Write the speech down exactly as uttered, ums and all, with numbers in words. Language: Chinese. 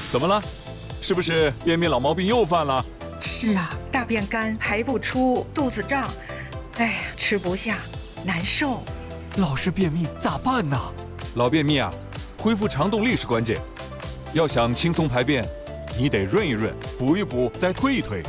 怎么了？是不是便秘老毛病又犯了？ 是啊，大便干，排不出，肚子胀，哎呀，吃不下，难受。 老是便秘咋办呢？ 老便秘啊，恢复肠动力是关键。要想轻松排便，你得润一润，补一补，再推一推。